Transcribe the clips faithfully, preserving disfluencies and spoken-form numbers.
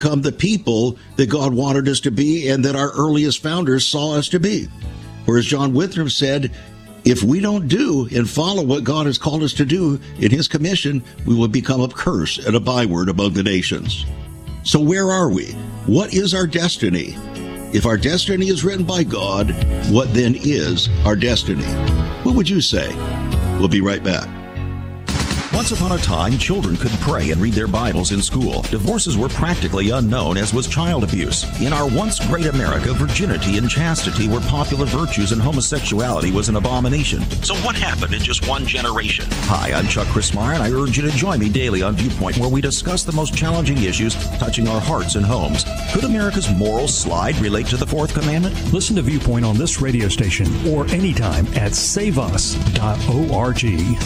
become the people that God wanted us to be and that our earliest founders saw us to be. Whereas John Winthrop said, if we don't do and follow what God has called us to do in his commission, we will become a curse and a byword among the nations. So where are we? What is our destiny? If our destiny is written by God, what then is our destiny? What would you say? We'll be right back. Once upon a time, children could pray and read their Bibles in school. Divorces were practically unknown, as was child abuse. In our once great America, virginity and chastity were popular virtues and homosexuality was an abomination. So what happened in just one generation? Hi, I'm Chuck Crismire, and I urge you to join me daily on Viewpoint, where we discuss the most challenging issues touching our hearts and homes. Could America's moral slide relate to the Fourth Commandment? Listen to Viewpoint on this radio station or anytime at save us dot org.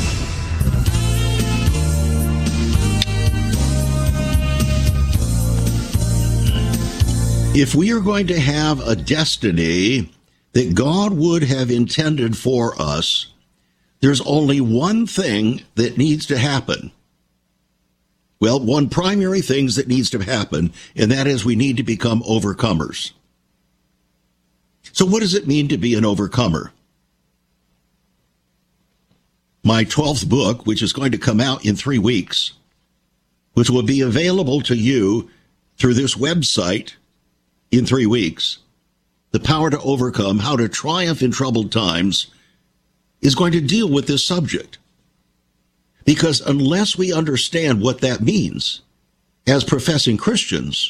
If we are going to have a destiny that God would have intended for us, there's only one thing that needs to happen. Well, one primary thing that needs to happen, and that is we need to become overcomers. So what does it mean to be an overcomer? My twelfth book, which is going to come out in three weeks, which will be available to you through this website in three weeks, The Power to Overcome, How to Triumph in Troubled Times, is going to deal with this subject. Because unless we understand what that means as professing Christians,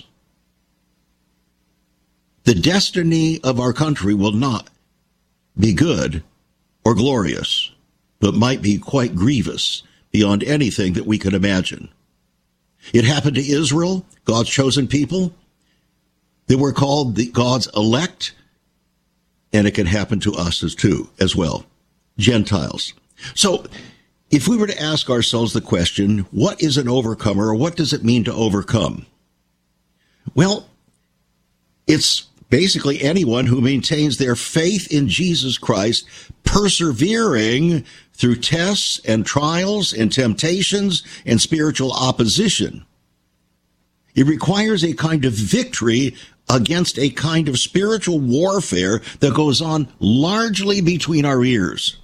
the destiny of our country will not be good or glorious, but might be quite grievous beyond anything that we could imagine. It happened to Israel, God's chosen people. They were called the God's elect, and it can happen to us as too, as well, Gentiles. So if we were to ask ourselves the question, what is an overcomer, or what does it mean to overcome? Well, it's basically anyone who maintains their faith in Jesus Christ, persevering through tests and trials and temptations and spiritual opposition. It requires a kind of victory against a kind of spiritual warfare that goes on largely between our ears.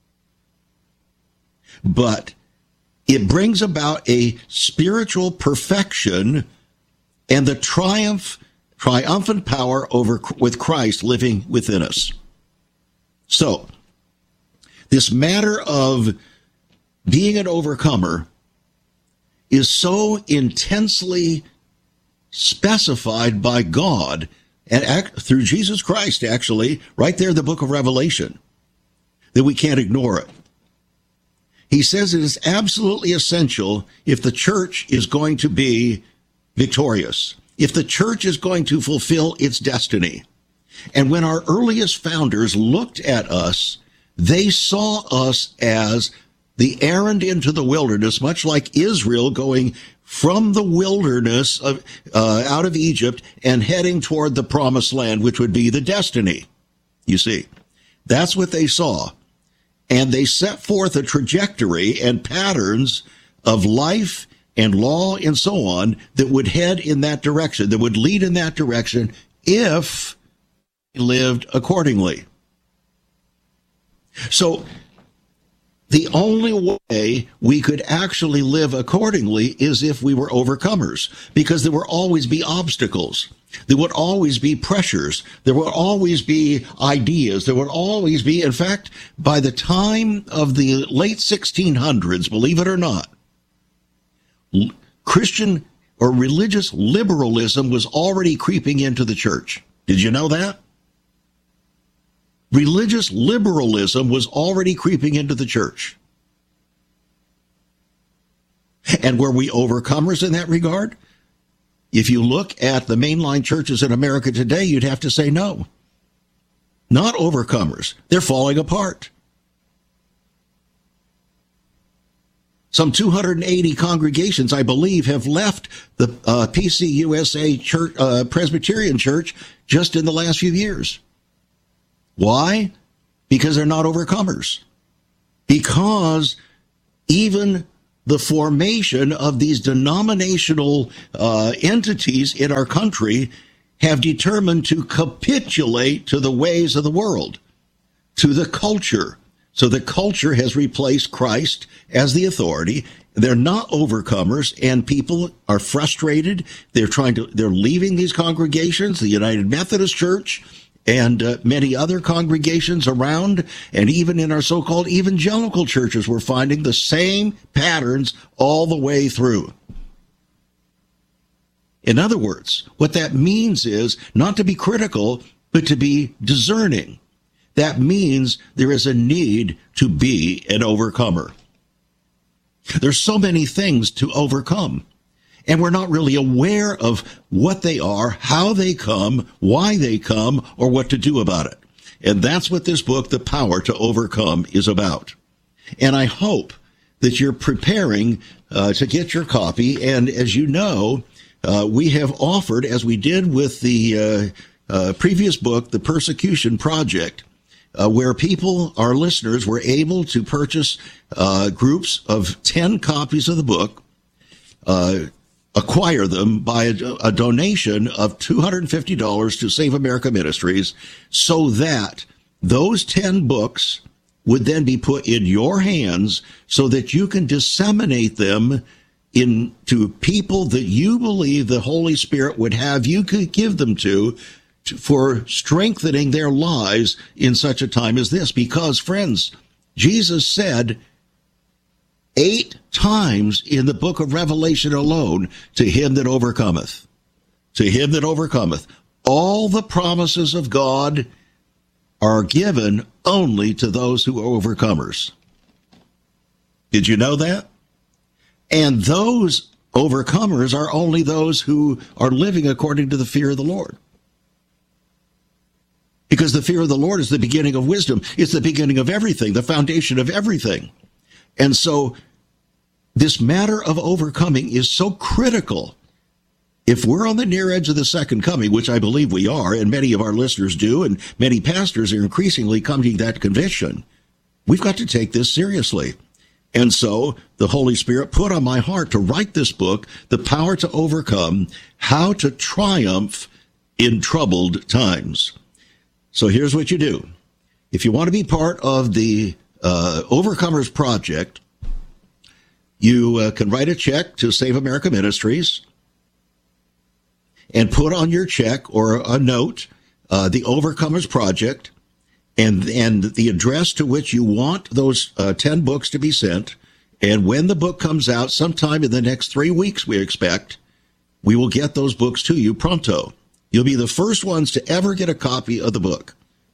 But it brings about a spiritual perfection and the triumph, triumphant power over with Christ living within us. So, this matter of being an overcomer is so intensely specified by God and act, through Jesus Christ, actually, right there in the book of Revelation, that we can't ignore it. He says it is absolutely essential if the church is going to be victorious, if the church is going to fulfill its destiny. And when our earliest founders looked at us, they saw us as the errand into the wilderness, much like Israel going from the wilderness of, uh, out of Egypt and heading toward the promised land, which would be the destiny. You see, that's what they saw. And they set forth a trajectory and patterns of life and law and so on that would head in that direction, that would lead in that direction if we lived accordingly. So the only way we could actually live accordingly is if we were overcomers, because there will always be obstacles. There would always be pressures. There would always be ideas. There would always be, in fact, by the time of the late sixteen hundreds, believe it or not, Christian or religious liberalism was already creeping into the church. Did you know that? Religious liberalism was already creeping into the church. And were we overcomers in that regard? If you look at the mainline churches in America today, you'd have to say no. Not overcomers. They're falling apart. Some two hundred eighty congregations, I believe, have left the uh, P C U S A church, uh, Presbyterian Church just in the last few years. Why? Because they're not overcomers. Because even the formation of these denominational uh, entities in our country have determined to capitulate to the ways of the world, to the culture. So the culture has replaced Christ as the authority. They're not overcomers, and people are frustrated. They're trying to, they're leaving these congregations, the United Methodist Church, and uh, many other congregations around, and even in our so-called evangelical churches, we're finding the same patterns all the way through. In other words, what that means is not to be critical, but to be discerning. That means there is a need to be an overcomer. There's so many things to overcome, and we're not really aware of what they are, how they come, why they come, or what to do about it. And that's what this book, The Power to Overcome, is about. And I hope that you're preparing uh, to get your copy. And as you know, uh, we have offered, as we did with the uh, uh, previous book, The Persecution Project, Uh, where people, our listeners, were able to purchase uh, groups of ten copies of the book, uh, acquire them by a, a donation of two hundred fifty dollars to Save America Ministries, so that those ten books would then be put in your hands so that you can disseminate them into people that you believe the Holy Spirit would have you could give them to, for strengthening their lives in such a time as this. Because, friends, Jesus said eight times in the book of Revelation alone, to him that overcometh, to him that overcometh. All the promises of God are given only to those who are overcomers. Did you know that? And those overcomers are only those who are living according to the fear of the Lord. Because the fear of the Lord is the beginning of wisdom. It's the beginning of everything, the foundation of everything. And so this matter of overcoming is so critical. If we're on the near edge of the second coming, which I believe we are, and many of our listeners do, and many pastors are increasingly coming to that conviction, we've got to take this seriously. And so the Holy Spirit put on my heart to write this book, The Power to Overcome, How to Triumph in Troubled Times. So here's what you do. If you want to be part of the uh, Overcomers Project, you uh, can write a check to Save America Ministries and put on your check or a note uh, the Overcomers Project and, and the address to which you want those uh, ten books to be sent. And when the book comes out, sometime in the next three weeks, we expect, we will get those books to you pronto. You'll be the first ones to ever get a copy of the book.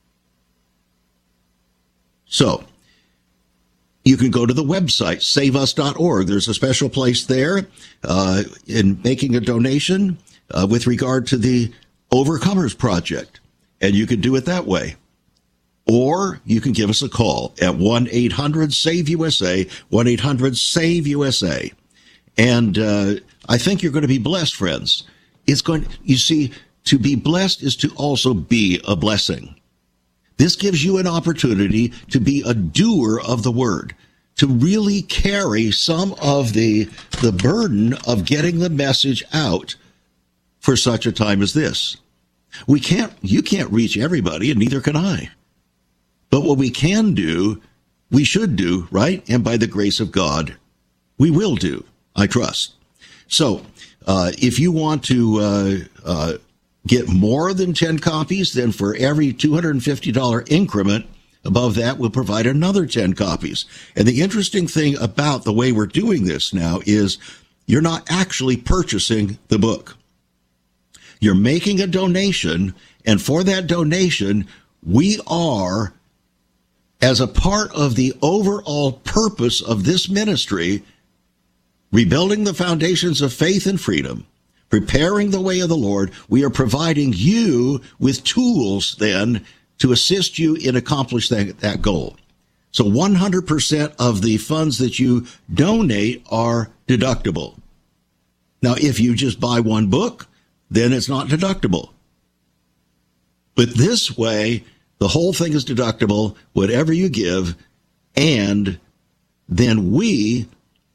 So, you can go to the website, save us dot org. There's a special place there uh, in making a donation uh, with regard to the Overcomers Project. And you can do it that way. Or you can give us a call at one eight hundred save U S A, one eight hundred save U S A. And uh, I think you're going to be blessed, friends. It's going, you see, to be blessed is to also be a blessing. This gives you an opportunity to be a doer of the word, to really carry some of the, the burden of getting the message out for such a time as this. We can't, you can't reach everybody, and neither can I. But what we can do, we should do, right? And by the grace of God, we will do, I trust. So, uh, if you want to, uh, uh, get more than ten copies, then for every two hundred fifty dollars increment above that, we'll provide another ten copies. And the interesting thing about the way we're doing this now is you're not actually purchasing the book. You're making a donation, and for that donation, we are, as a part of the overall purpose of this ministry, rebuilding the foundations of faith and freedom, preparing the way of the Lord. We are providing you with tools then to assist you in accomplishing that, that goal. So one hundred percent of the funds that you donate are deductible. Now, if you just buy one book, then it's not deductible. But this way, the whole thing is deductible, whatever you give, and then we,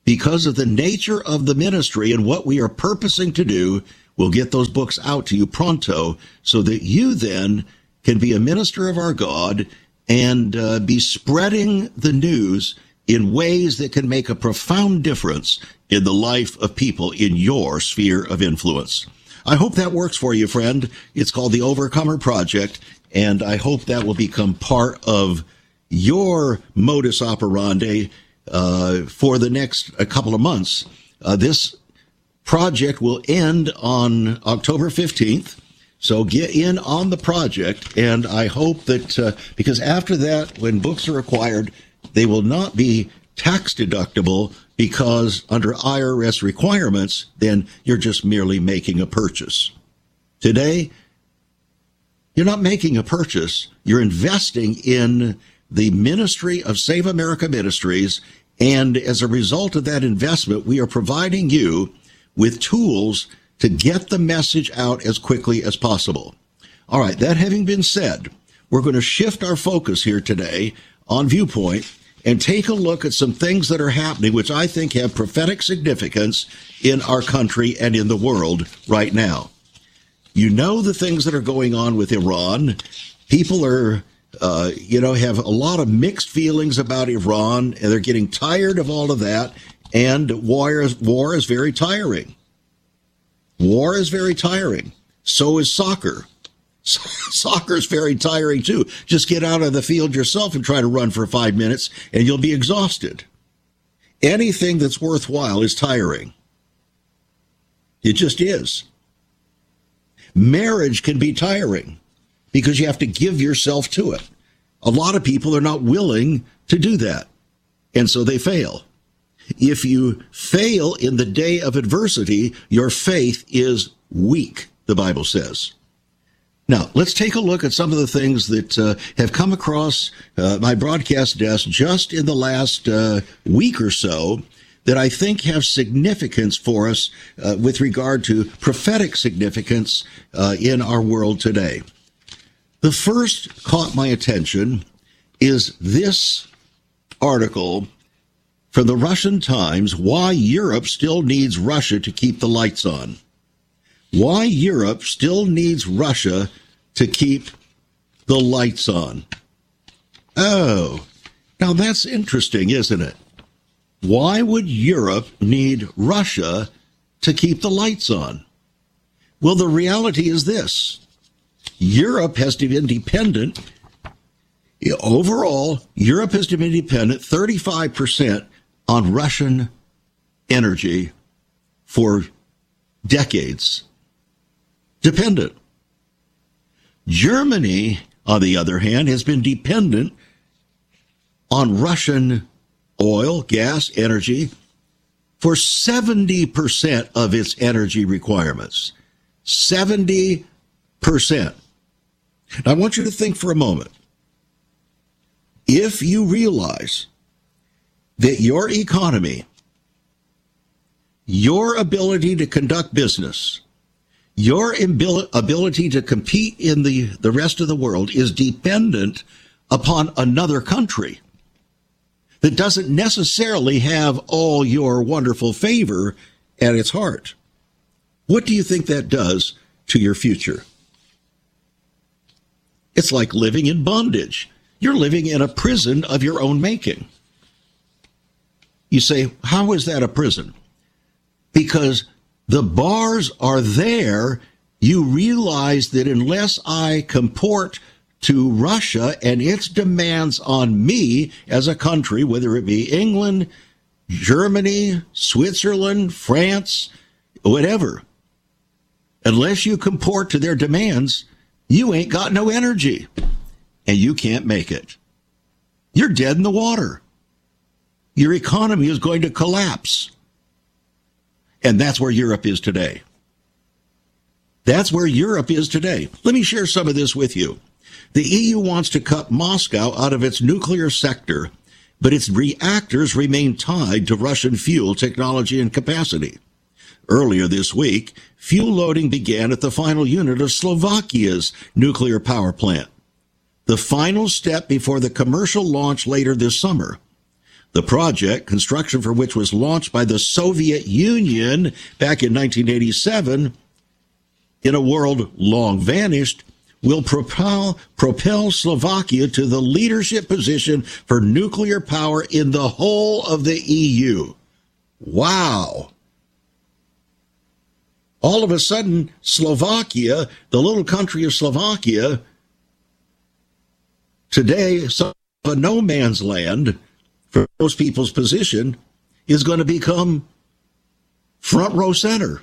because of the nature of the ministry and what we are purposing to do, we'll get those books out to you pronto so that you then can be a minister of our God and uh, be spreading the news in ways that can make a profound difference in the life of people in your sphere of influence. I hope that works for you, friend. It's called the Overcomer Project, and I hope that will become part of your modus operandi uh, for the next a couple of months. Uh, this project will end on October fifteenth. So get in on the project, and I hope that, uh, because after that, when books are acquired, they will not be tax deductible because under I R S requirements, then you're just merely making a purchase. Today, you're not making a purchase. You're investing in the ministry of Save America Ministries, and as a result of that investment, we are providing you with tools to get the message out as quickly as possible. All right, that having been said, we're going to shift our focus here today on Viewpoint and take a look at some things that are happening which I think have prophetic significance in our country and in the world right now. You know the things that are going on with Iran. People are, uh, you know, have a lot of mixed feelings about Iran, and they're getting tired of all of that, and war is, war is very tiring. War is very tiring. So is soccer. Soccer is very tiring, too. Just get out of the field yourself and try to run for five minutes, and you'll be exhausted. Anything that's worthwhile is tiring. It just is. Marriage can be tiring because you have to give yourself to it. A lot of people are not willing to do that, and so they fail. If you fail in the day of adversity, your faith is weak, the Bible says. Now, let's take a look at some of the things that uh, have come across uh, my broadcast desk just in the last uh, week or so that I think have significance for us uh, with regard to prophetic significance uh, in our world today. The first caught my attention is this article from the Russian Times, Why Europe Still Needs Russia to Keep the Lights On. Why Europe Still Needs Russia to Keep the Lights On. Oh, now that's interesting, isn't it? Why would Europe need Russia to keep the lights on? Well, the reality is this. Europe has been dependent, overall, Europe has been dependent thirty-five percent on Russian energy for decades. Dependent. Germany, on the other hand, has been dependent on Russian oil, gas, energy for seventy percent of its energy requirements. seventy percent. Now, I want you to think for a moment. If you realize that your economy, your ability to conduct business, your ability to compete in the, the rest of the world is dependent upon another country that doesn't necessarily have all your wonderful favor at its heart, what do you think that does to your future? It's like living in bondage. You're living in a prison of your own making. You say, how is that a prison? Because the bars are there. You realize that unless I comport to Russia and its demands on me as a country, whether it be England, Germany, Switzerland, France, whatever, unless you comport to their demands, you ain't got no energy and you can't make it. You're dead in the water. Your economy is going to collapse. And that's where Europe is today. That's where Europe is today. Let me share some of this with you. The E U wants to cut Moscow out of its nuclear sector, but its reactors remain tied to Russian fuel technology and capacity. Earlier this week, fuel loading began at the final unit of Slovakia's nuclear power plant, the final step before the commercial launch later this summer. The project, construction for which was launched by the Soviet Union back in nineteen eighty-seven, in a world long vanished, will propel, propel Slovakia to the leadership position for nuclear power in the whole of the E U. Wow. All of a sudden, Slovakia, the little country of Slovakia, today, some of a no man's land for most people's position, is going to become front row center.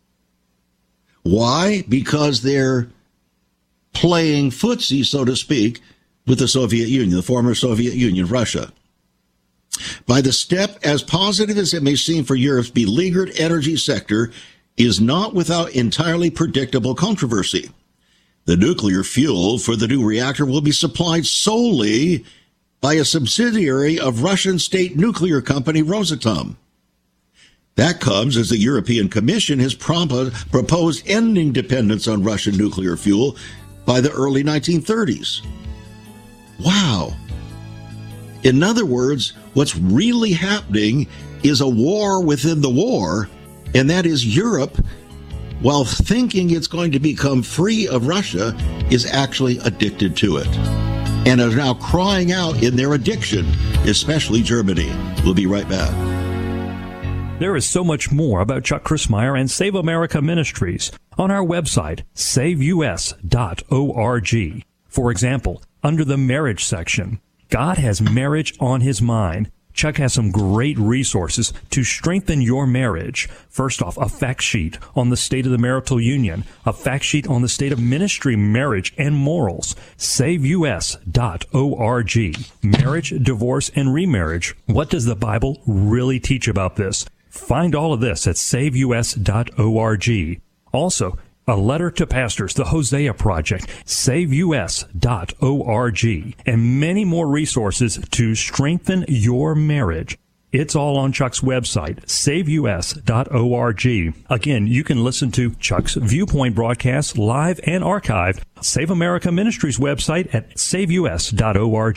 Why? Because they're playing footsie, so to speak, with the Soviet Union, the former Soviet Union, Russia. By the step, as positive as it may seem for Europe's beleaguered energy sector, is not without entirely predictable controversy. The nuclear fuel for the new reactor will be supplied solely by a subsidiary of Russian state nuclear company Rosatom. That comes as the European Commission has proposed ending dependence on Russian nuclear fuel by the early nineteen thirties. Wow. In other words, what's really happening is a war within the war, and that is Europe, while thinking it's going to become free of Russia, is actually addicted to it and are now crying out in their addiction, especially Germany. We'll be right back. There is so much more about Chuck Crismier and Save America Ministries on our website, save u s dot org. For example, under the marriage section, God has marriage on his mind. Chuck has some great resources to strengthen your marriage. First off, a fact sheet on the state of the marital union, a fact sheet on the state of ministry, marriage, and morals. save u s dot org. Marriage, divorce, and remarriage. What does the Bible really teach about this? Find all of this at save u s dot org. Also, a letter to pastors, the Hosea Project, save u s dot org, and many more resources to strengthen your marriage. It's all on Chuck's website, save u s dot org. Again, you can listen to Chuck's Viewpoint broadcasts live and archived. Save America Ministries website at save u s dot org.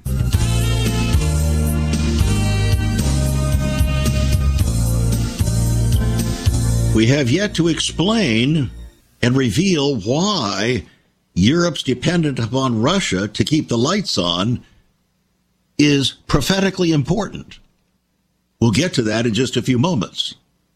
We have yet to explain and reveal why Europe's dependence upon Russia to keep the lights on is prophetically important. We'll get to that in just a few moments.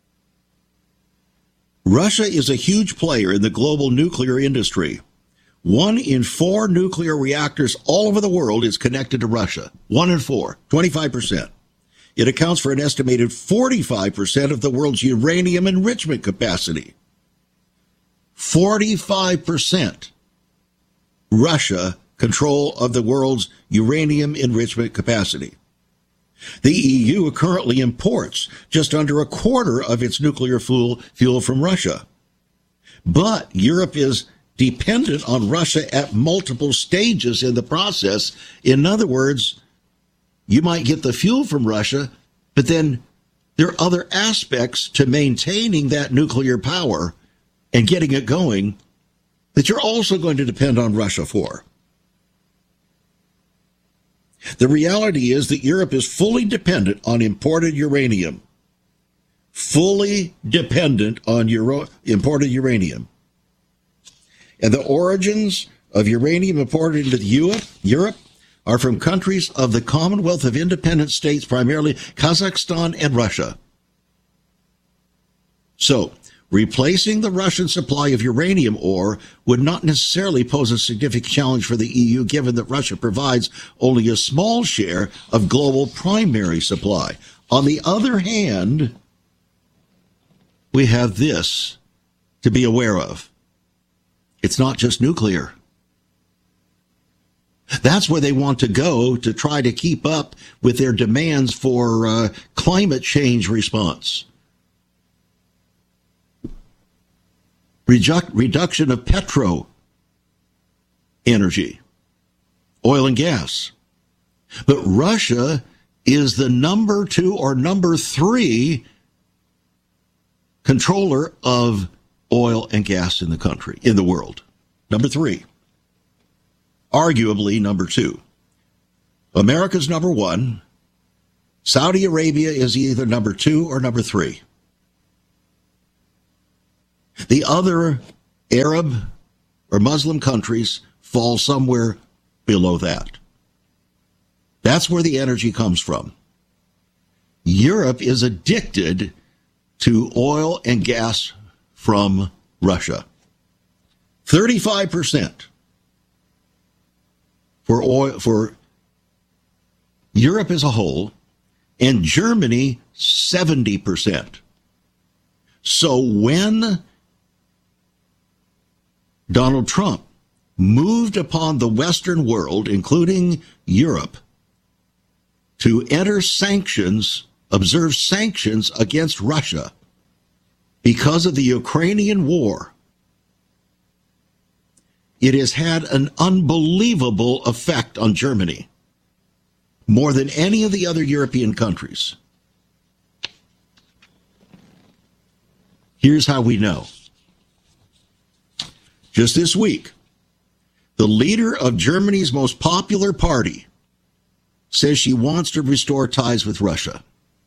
Russia is a huge player in the global nuclear industry. One in four nuclear reactors all over the world is connected to Russia. One in four, twenty-five percent. It accounts for an estimated forty-five percent of the world's uranium enrichment capacity. forty-five percent Russia control of the world's uranium enrichment capacity. The E U currently imports just under a quarter of its nuclear fuel, fuel from Russia. But Europe is dependent on Russia at multiple stages in the process. In other words, you might get the fuel from Russia, but then there are other aspects to maintaining that nuclear power and getting it going that you're also going to depend on Russia for. The reality is that Europe is fully dependent on imported uranium. Fully dependent on Euro- imported uranium. And the origins of uranium imported into Europe, Europe are from countries of the Commonwealth of Independent States, primarily Kazakhstan and Russia. So, replacing the Russian supply of uranium ore would not necessarily pose a significant challenge for the E U, given that Russia provides only a small share of global primary supply. On the other hand, we have this to be aware of. It's not just nuclear. That's where they want to go to try to keep up with their demands for uh, climate change response. Redu- reduction of petro energy, oil and gas. But Russia is the number two or number three controller of oil and gas in the country, in the world. Number three. Arguably number two. America's number one. Saudi Arabia is either number two or number three. The other Arab or Muslim countries fall somewhere below that. That's where the energy comes from. Europe is addicted to oil and gas from Russia. thirty-five percent for oil for Europe as a whole, and Germany seventy percent. So when Donald Trump moved upon the Western world, including Europe, to enter sanctions, observe sanctions against Russia because of the Ukrainian war, it has had an unbelievable effect on Germany, more than any of the other European countries. Here's how we know. Just this week, the leader of Germany's most popular party says she wants to restore ties with Russia.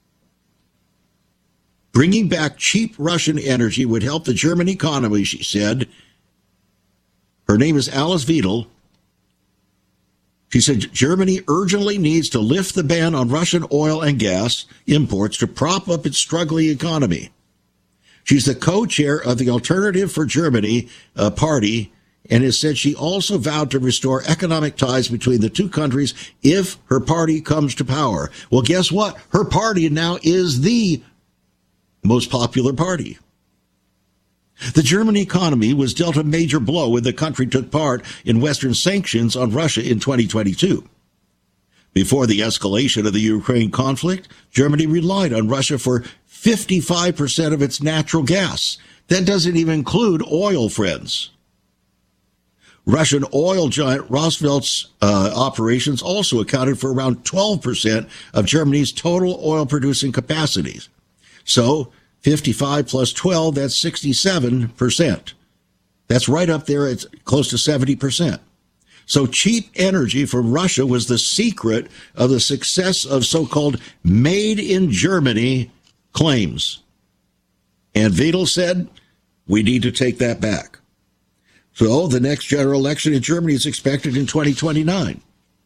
Bringing back cheap Russian energy would help the German economy, she said. Her name is Alice Weidel. She said Germany urgently needs to lift the ban on Russian oil and gas imports to prop up its struggling economy. She's the co-chair of the Alternative for Germany uh, party, and has said she also vowed to restore economic ties between the two countries if her party comes to power. Well, guess what? Her party now is the most popular party. The German economy was dealt a major blow when the country took part in Western sanctions on Russia in twenty twenty-two. Before the escalation of the Ukraine conflict, Germany relied on Russia for fifty-five percent of its natural gas. That doesn't even include oil, friends. Russian oil giant Rosneft's uh, operations also accounted for around twelve percent of Germany's total oil-producing capacities. So fifty-five plus twelve, that's sixty-seven percent. That's right up there at close to seventy percent. So cheap energy from Russia was the secret of the success of so-called made in Germany claims. And Weidel said, we need to take that back. So the next general election in Germany is expected in twenty twenty-nine,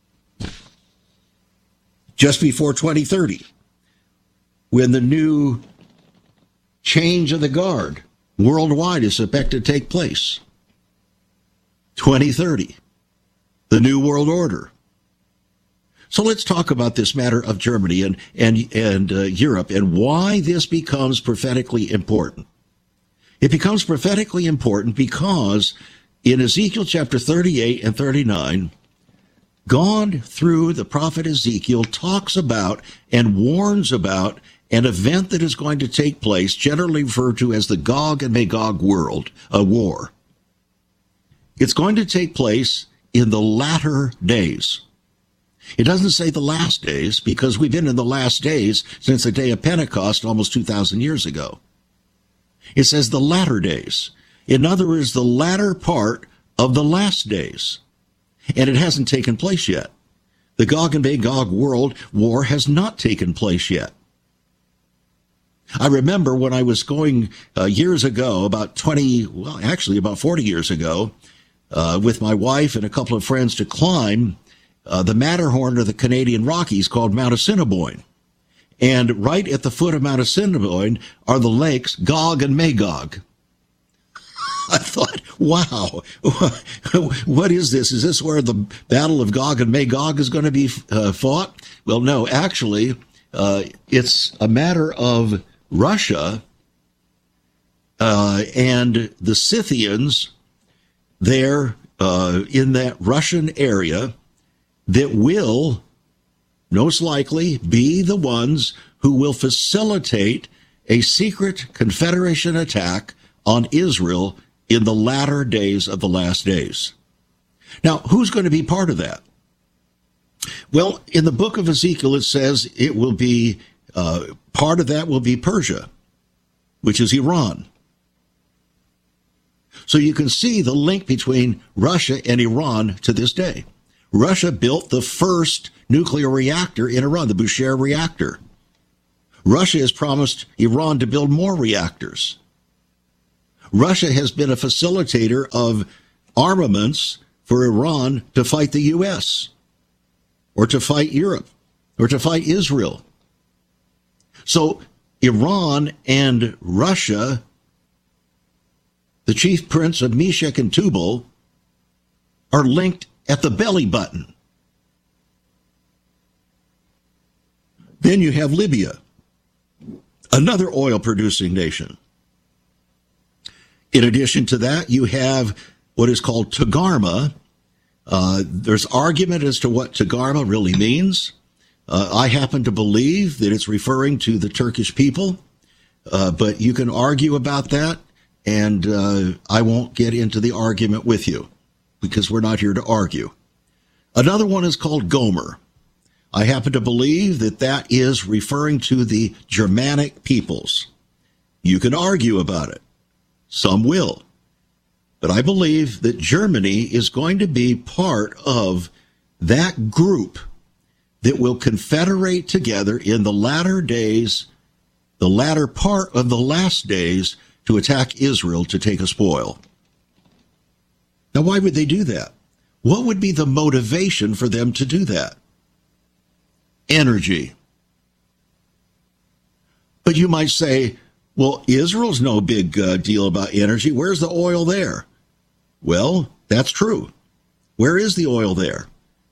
just before twenty thirty, when the new change of the guard worldwide is expected to take place. twenty thirty, the new world order. So let's talk about this matter of Germany and and and uh, Europe and why this becomes prophetically important. It becomes prophetically important because in Ezekiel chapter thirty-eight and thirty-nine, God, through the prophet Ezekiel, talks about and warns about an event that is going to take place, generally referred to as the Gog and Magog world, a war. It's going to take place in the latter days. It doesn't say the last days, because we've been in the last days since the day of Pentecost almost two thousand years ago. It says the latter days. In other words, the latter part of the last days. And it hasn't taken place yet. The Gog and Magog world war has not taken place yet. I remember when I was going uh, years ago, about twenty, well, actually about forty years ago, uh, with my wife and a couple of friends to climb uh, the Matterhorn of the Canadian Rockies called Mount Assiniboine. And right at the foot of Mount Assiniboine are the lakes Gog and Magog. I thought, wow, what is this? Is this where the Battle of Gog and Magog is going to be uh, fought? Well, no, actually, uh, it's a matter of Russia uh, and the Scythians there uh, in that Russian area that will most likely be the ones who will facilitate a secret Confederation attack on Israel in the latter days of the last days. Now, who's going to be part of that? Well, in the book of Ezekiel, it says it will be, uh, part of that will be Persia, which is Iran. So you can see the link between Russia and Iran to this day. Russia built the first nuclear reactor in Iran, the Bushehr reactor. Russia has promised Iran to build more reactors. Russia has been a facilitator of armaments for Iran to fight the U S or to fight Europe or to fight Israel. So Iran and Russia, the chief prince of Meshech and Tubal, are linked at the belly button. Then you have Libya, another oil-producing nation. In addition to that, you have what is called Togarmah. Uh, there's argument as to what Togarmah really means. Uh, I happen to believe that it's referring to the Turkish people, uh, but you can argue about that, and uh, I won't get into the argument with you because we're not here to argue. Another one is called Gomer. I happen to believe that that is referring to the Germanic peoples. You can argue about it. Some will. But I believe that Germany is going to be part of that group that will confederate together in the latter days, the latter part of the last days, to attack Israel to take a spoil. Now, why would they do that? What would be the motivation for them to do that? Energy. But you might say, well, Israel's no big uh, deal about energy. Where's the oil there? Well, that's true. Where is the oil there?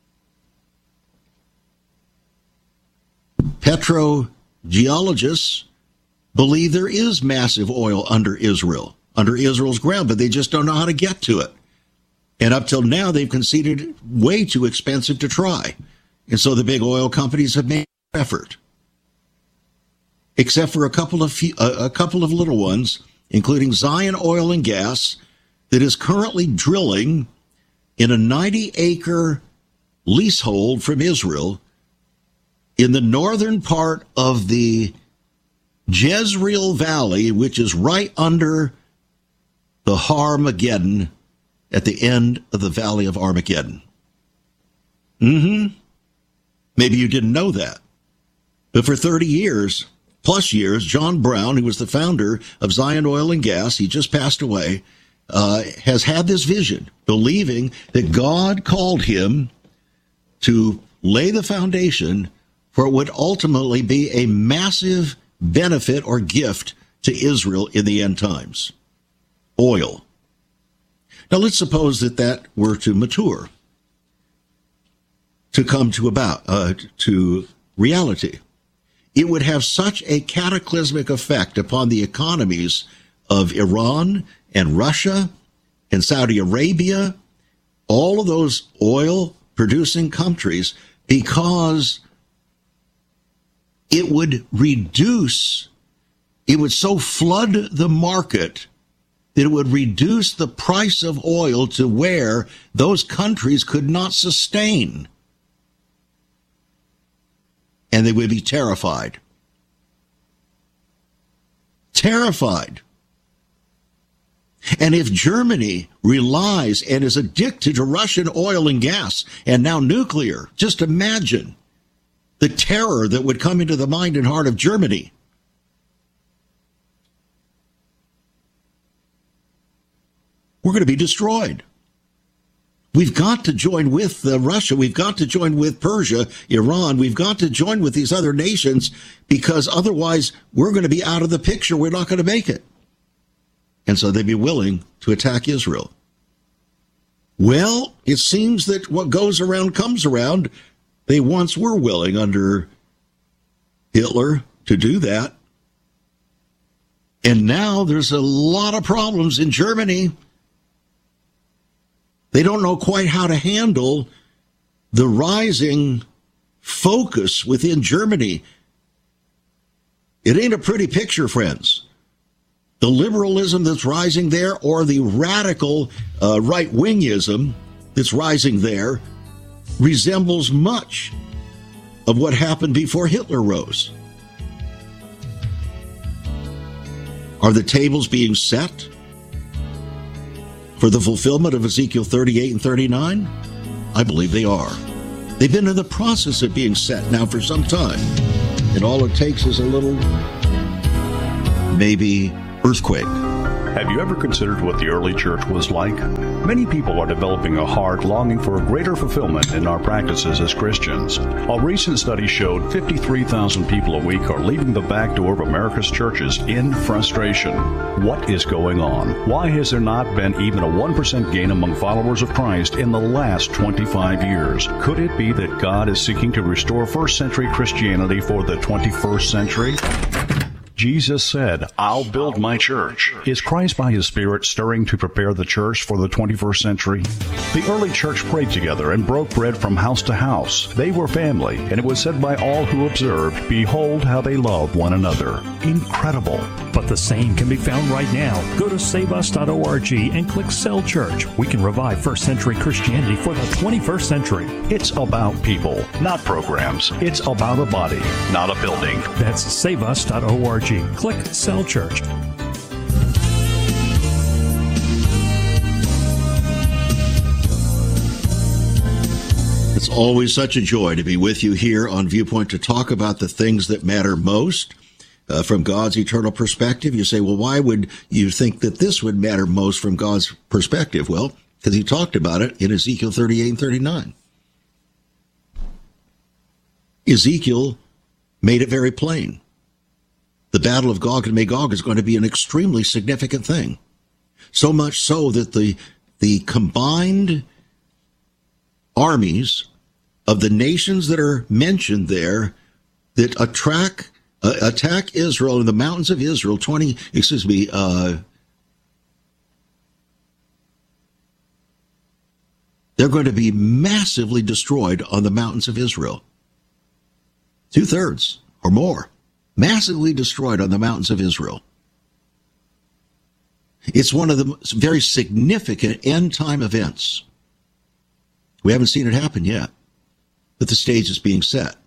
Petrogeologists believe there is massive oil under Israel, under Israel's ground, but they just don't know how to get to it. And up till now, they've considered it way too expensive to try. And so the big oil companies have made an effort. Except for a couple of few, a, a couple of little ones, including Zion Oil and Gas, that is currently drilling in a ninety acre leasehold from Israel in the northern part of the Jezreel Valley, which is right under the Har-Mageddon at the end of the Valley of Armageddon. Mm-hmm. Maybe you didn't know that. But for thirty years, plus years, John Brown, who was the founder of Zion Oil and Gas, he just passed away, uh, has had this vision, believing that God called him to lay the foundation for what would ultimately be a massive benefit or gift to Israel in the end times. Oil. Now let's suppose that that were to mature, to come to about, uh, to reality. It would have such a cataclysmic effect upon the economies of Iran and Russia and Saudi Arabia, all of those oil-producing countries, because it would reduce, it would so flood the market that it would reduce the price of oil to where those countries could not sustain. And they would be terrified. Terrified. And if Germany relies and is addicted to Russian oil and gas and now nuclear, just imagine the terror that would come into the mind and heart of Germany. We're going to be destroyed. We've got to join with uh, Russia. We've got to join with Persia, Iran. We've got to join with these other nations because otherwise we're going to be out of the picture. We're not going to make it. And so they'd be willing to attack Israel. Well, it seems that what goes around comes around. They once were willing under Hitler to do that. And now there's a lot of problems in Germany. They don't know quite how to handle the rising focus within Germany. It ain't a pretty picture, friends. The liberalism that's rising there or the radical uh, right-wingism that's rising there resembles much of what happened before Hitler rose. Are the tables being set for the fulfillment of Ezekiel thirty-eight and thirty-nine? I believe they are. They've been in the process of being set now for some time. And all it takes is a little, maybe, earthquake. Have you ever considered what the early church was like? Many people are developing a heart longing for a greater fulfillment in our practices as Christians. A recent study showed fifty-three thousand people a week are leaving the back door of America's churches in frustration. What is going on? Why has there not been even a one percent gain among followers of Christ in the last twenty-five years? Could it be that God is seeking to restore first century Christianity for the twenty-first century? Jesus said, I'll build my church. Is Christ by his Spirit stirring to prepare the church for the twenty-first century? The early church prayed together and broke bread from house to house. They were family, and it was said by all who observed, behold how they love one another. Incredible. But the same can be found right now. Go to save us dot org and click Cell Church. We can revive first century Christianity for the twenty-first century. It's about people, not programs. It's about a body, not a building. That's save us dot org. Click Cell Church. It's always such a joy to be with you here on Viewpoint to talk about the things that matter most uh, from God's eternal perspective. You say, well, why would you think that this would matter most from God's perspective? Well, because he talked about it in Ezekiel thirty-eight and thirty-nine. Ezekiel made it very plain. The battle of Gog and Magog is going to be an extremely significant thing. So much so that the, the combined armies of the nations that are mentioned there that attack, uh, attack Israel in the mountains of Israel, twenty, excuse me, uh, they're going to be massively destroyed on the mountains of Israel. Two-thirds or more. Massively destroyed on the mountains of Israel. It's one of the very significant end-time events. We haven't seen it happen yet, but the stage is being set.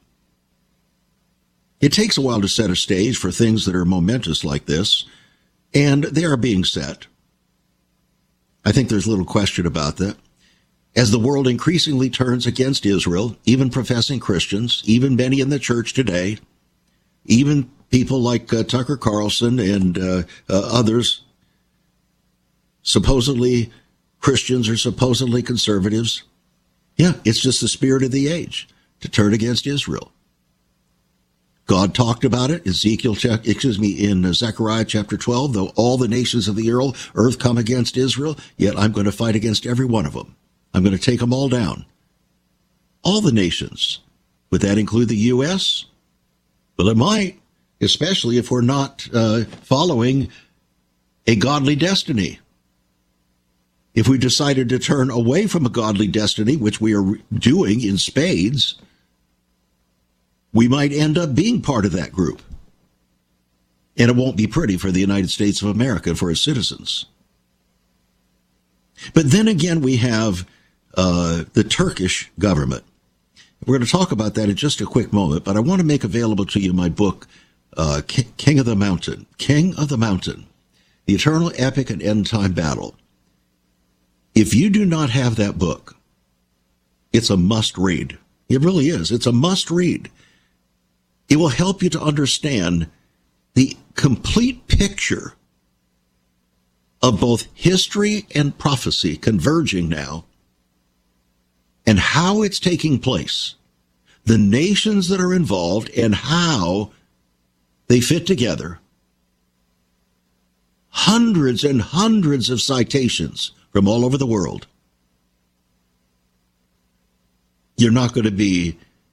It takes a while to set a stage for things that are momentous like this, and they are being set. I think there's little question about that. As the world increasingly turns against Israel, even professing Christians, even many in the church today, even people like uh, Tucker Carlson and uh, uh, others, supposedly Christians or supposedly conservatives. Yeah, it's just the spirit of the age to turn against Israel. God talked about it, Ezekiel, excuse me, in Zechariah chapter twelve, though all the nations of the earth come against Israel, yet I'm going to fight against every one of them. I'm going to take them all down. All the nations. Would that include the U S? Well, it might, especially if we're not uh, following a godly destiny. If we decided to turn away from a godly destiny, which we are doing in spades, we might end up being part of that group. And it won't be pretty for the United States of America, for its citizens. But then again, we have uh, the Turkish government. We're going to talk about that in just a quick moment, but I want to make available to you my book, uh, King of the Mountain, King of the Mountain, The Eternal Epic and End Time Battle. If you do not have that book, it's a must read. It really is. It's a must read. It will help you to understand the complete picture of both history and prophecy converging now, and how it's taking place, the nations that are involved, and how they fit together. Hundreds and hundreds of citations from all over the world. You're not going to be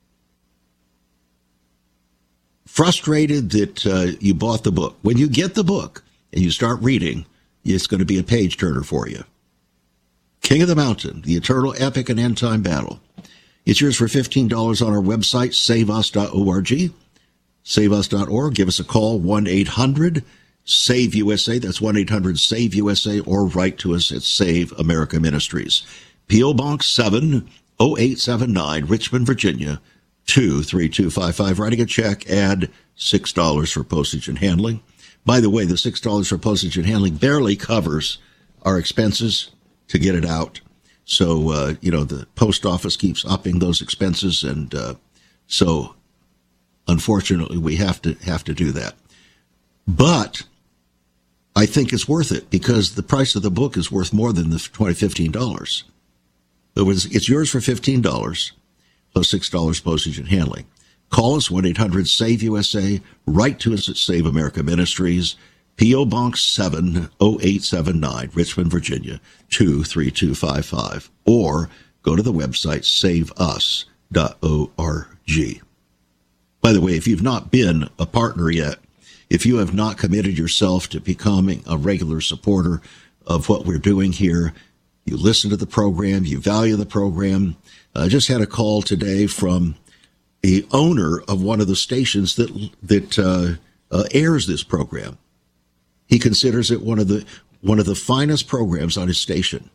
frustrated that uh, you bought the book. When you get the book and you start reading, it's going to be a page turner for you. King of the Mountain, The Eternal Epic and End Time Battle. It's yours for fifteen dollars on our website, save us dot org. save us dot org. Give us a call, one eight hundred save U S A. That's one eight hundred save U S A, or write to us at Save America Ministries. P O. Box seven oh eight seven nine, Richmond, Virginia, two three two five five. Writing a check, add six dollars for postage and handling. By the way, the six dollars for postage and handling barely covers our expenses to get it out. So, uh, you know, the post office keeps upping those expenses. And uh, so, unfortunately, we have to have to do that. But I think it's worth it because the price of the book is worth more than the twenty dollars, fifteen dollars. It was, it's yours for fifteen dollars plus six dollars postage and handling. Call us, one eight hundred save U S A. Write to us at Save America Ministries, P O. Box seven oh eight seven nine, Richmond, Virginia, two three two five five. Or go to the website, save us dot org. By the way, if you've not been a partner yet, if you have not committed yourself to becoming a regular supporter of what we're doing here, you listen to the program, you value the program. I just had a call today from the owner of one of the stations that that uh, uh, airs this program. He considers it one of the one of the finest programs on his station,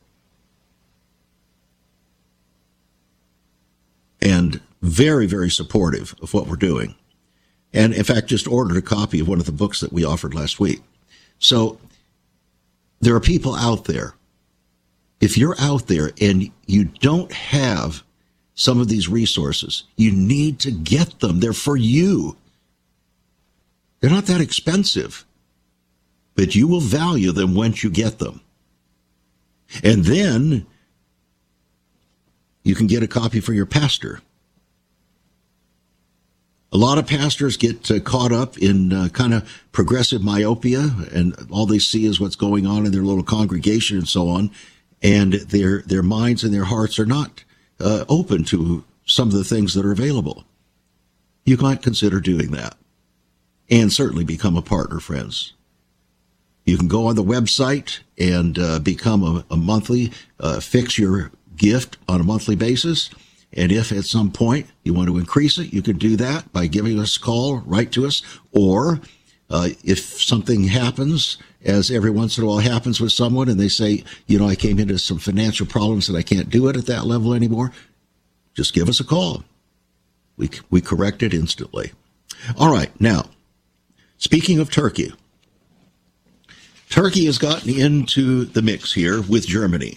and very, very supportive of what we're doing. And in fact, just ordered a copy of one of the books that we offered last week. So there are people out there. If you're out there and you don't have some of these resources, you need to get them. They're for you. They're not that expensive, but you will value them once you get them. And then you can get a copy for your pastor. A lot of pastors get uh, caught up in uh, kind of progressive myopia, and all they see is what's going on in their little congregation and so on, and their their minds and their hearts are not uh, open to some of the things that are available. You might consider doing that, and certainly become a partner, friends. You can go on the website and uh, become a, a monthly, uh, fix your gift on a monthly basis. And if at some point you want to increase it, you can do that by giving us a call, write to us, or uh, if something happens, as every once in a while happens with someone, and they say, you know, I came into some financial problems and I can't do it at that level anymore, just give us a call. We, we correct it instantly. All right. Now, speaking of Turkey, Turkey has gotten into the mix here with Germany.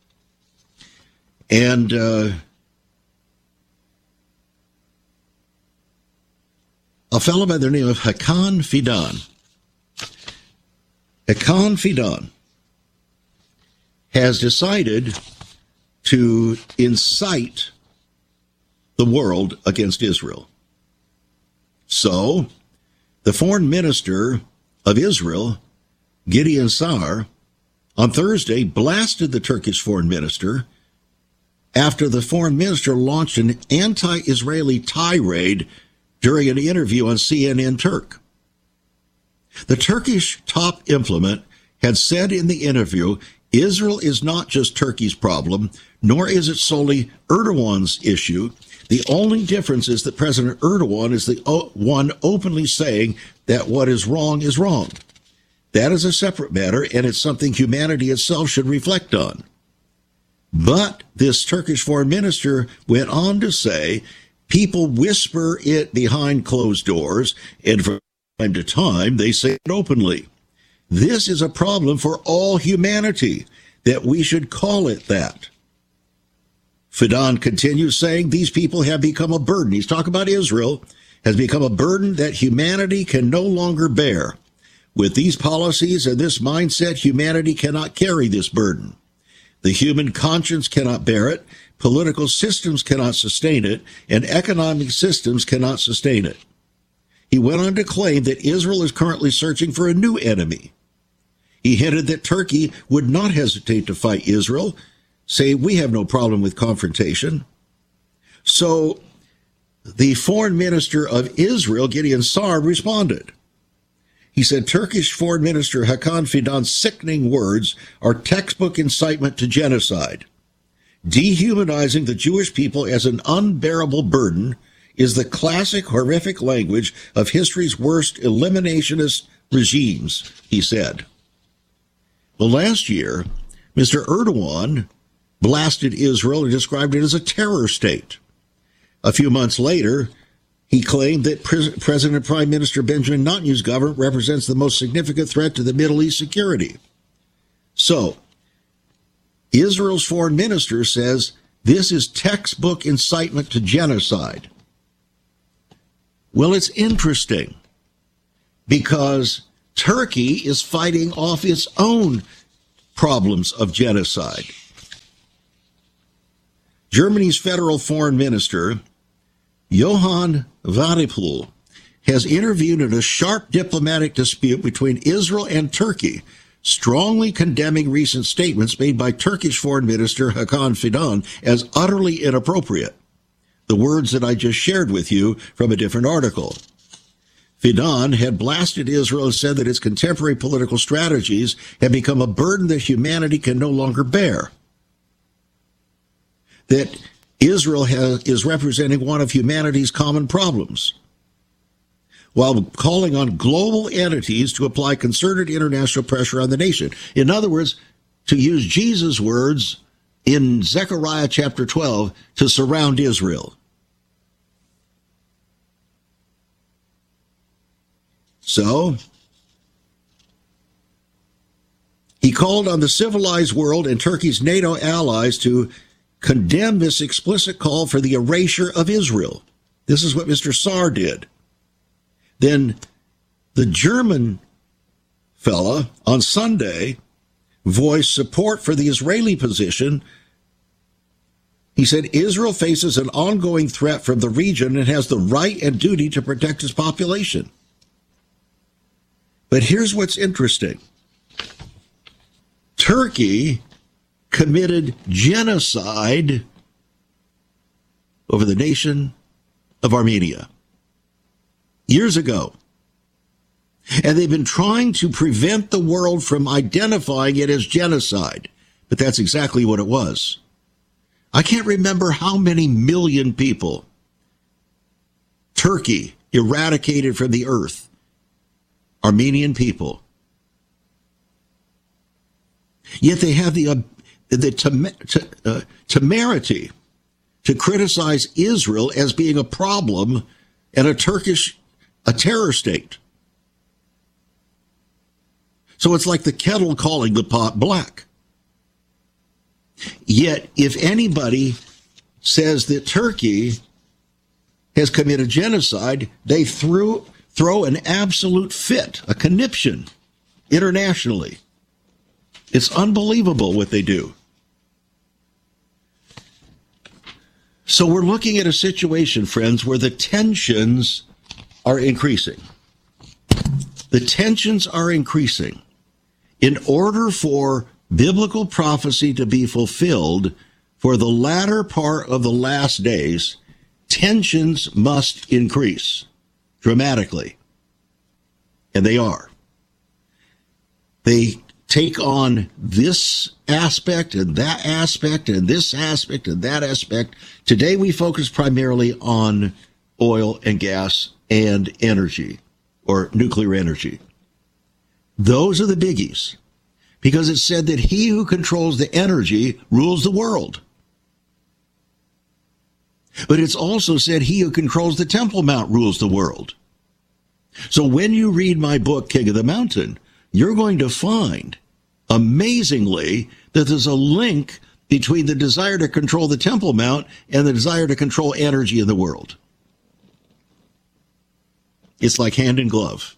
And, uh, a fellow by the name of Hakan Fidan. Hakan Fidan has decided to incite the world against Israel. So, the foreign minister of Israel, Gideon Sa'ar, on Thursday blasted the Turkish foreign minister after the foreign minister launched an anti-Israeli tirade during an interview on C N N Turk. The Turkish top implement had said in the interview, Israel is not just Turkey's problem, nor is it solely Erdogan's issue. The only difference is that President Erdogan is the one openly saying that what is wrong is wrong. That is a separate matter, and it's something humanity itself should reflect on. But this Turkish foreign minister went on to say, people whisper it behind closed doors, and from time to time, they say it openly. This is a problem for all humanity, that we should call it that. Fidan continues saying these people have become a burden. He's talking about Israel, has become a burden that humanity can no longer bear. With these policies and this mindset, humanity cannot carry this burden. The human conscience cannot bear it. Political systems cannot sustain it, and economic systems cannot sustain it. He went on to claim that Israel is currently searching for a new enemy. He hinted that Turkey would not hesitate to fight Israel, saying we have no problem with confrontation. So the foreign minister of Israel, Gideon Sa'ar, responded. He said Turkish Foreign Minister Hakan Fidan's sickening words are textbook incitement to genocide. Dehumanizing the Jewish people as an unbearable burden is the classic horrific language of history's worst eliminationist regimes, he said. Well, last year, Mister Erdogan blasted Israel and described it as a terror state. A few months later, he claimed that Pre- President Prime Minister Benjamin Netanyahu's government represents the most significant threat to the Middle East security. So, Israel's foreign minister says this is textbook incitement to genocide. Well, it's interesting because Turkey is fighting off its own problems of genocide. Germany's federal foreign minister, Johann Wadepool, has intervened in a sharp diplomatic dispute between Israel and Turkey, strongly condemning recent statements made by Turkish Foreign Minister Hakan Fidan as utterly inappropriate. The words that I just shared with you from a different article. Fidan had blasted Israel and said that its contemporary political strategies have become a burden that humanity can no longer bear. That Israel has, is representing one of humanity's common problems, while calling on global entities to apply concerted international pressure on the nation. In other words, to use Jesus' words in Zechariah chapter twelve, to surround Israel. So, he called on the civilized world and Turkey's NATO allies to condemn this explicit call for the erasure of Israel. This is what Mister Saar did. Then the German fella on Sunday voiced support for the Israeli position. He said Israel faces an ongoing threat from the region and has the right and duty to protect its population. But here's what's interesting. Turkey committed genocide over the nation of Armenia years ago. And they've been trying to prevent the world from identifying it as genocide. But that's exactly what it was. I can't remember how many million people Turkey eradicated from the earth. Armenian people. Yet they have the, uh, the tem- t- uh, temerity to criticize Israel as being a problem and a Turkish, a terror state. So it's like the kettle calling the pot black. Yet, if anybody says that Turkey has committed genocide, they threw, throw an absolute fit, a conniption, internationally. It's unbelievable what they do. So we're looking at a situation, friends, where the tensions are increasing. The tensions are increasing. In order for biblical prophecy to be fulfilled for the latter part of the last days, tensions must increase dramatically. And they are. They take on this aspect and that aspect and this aspect and that aspect. Today we focus primarily on oil and gas and energy, or nuclear energy. Those are the biggies, because it said that he who controls the energy rules the world. But it's also said he who controls the Temple Mount rules the world. So when you read my book, King of the Mountain, you're going to find, amazingly, that there's a link between the desire to control the Temple Mount and the desire to control energy in the world. It's like hand in glove.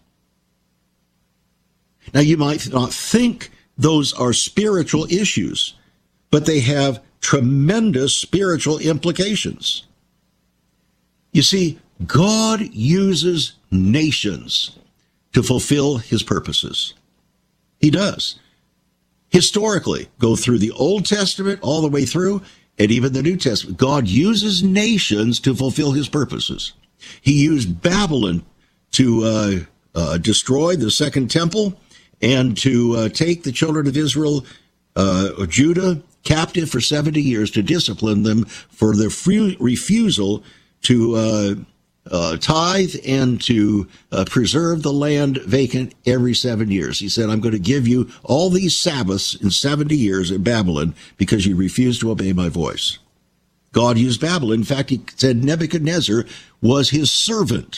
Now, you might not think those are spiritual issues, but they have tremendous spiritual implications. You see, God uses nations to fulfill his purposes. He does. Historically, go through the Old Testament all the way through, and even the New Testament, God uses nations to fulfill his purposes. He used Babylon to uh, uh, destroy the Second Temple and to uh, take the children of Israel, uh, Judah, captive for seventy years to discipline them for their free refusal to uh, uh, tithe and to uh, preserve the land vacant every seven years. He said, I'm going to give you all these Sabbaths in seventy years in Babylon because you refused to obey my voice. God used Babylon. In fact, he said Nebuchadnezzar was his servant.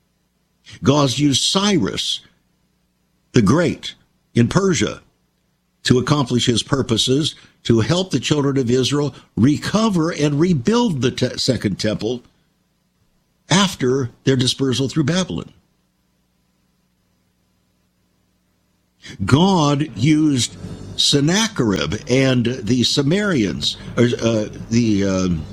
God used Cyrus the Great in Persia to accomplish his purposes, to help the children of Israel recover and rebuild the te- second temple after their dispersal through Babylon. God used Sennacherib and the Sumerians, or uh, the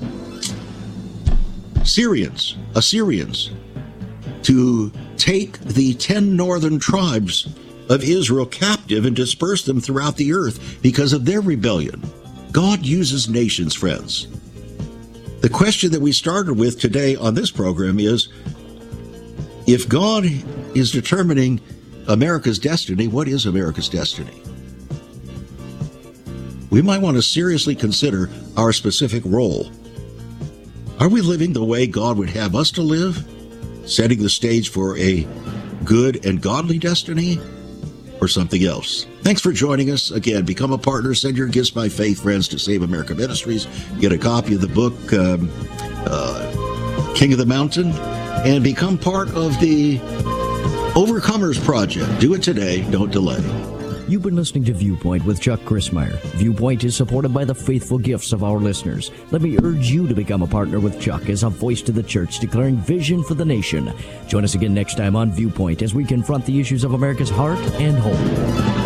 uh, Syrians, Assyrians, to take the ten northern tribes of Israel captive and disperse them throughout the earth because of their rebellion. God uses nations, friends. The question that we started with today on this program is, if God is determining America's destiny, what is America's destiny? We might want to seriously consider our specific role. Are we living the way God would have us to live, setting the stage for a good and godly destiny, or something else? Thanks for joining us. Again, become a partner. Send your gifts by faith, friends, to Save America Ministries. Get a copy of the book, um, uh, King of the Mountain, and become part of the Overcomers Project. Do it today. Don't delay. You've been listening to Viewpoint with Chuck Crismier. Viewpoint is supported by the faithful gifts of our listeners. Let me urge you to become a partner with Chuck as a voice to the church declaring vision for the nation. Join us again next time on Viewpoint as we confront the issues of America's heart and home.